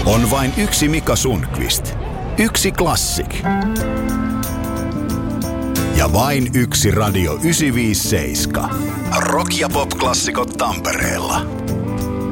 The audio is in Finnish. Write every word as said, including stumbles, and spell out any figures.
On vain yksi Mika Sundqvist. Yksi Classic. Ja vain yksi Radio yhdeksänsataaviisikymmentäseitsemän. Rock- ja pop-klassikot Tampereella.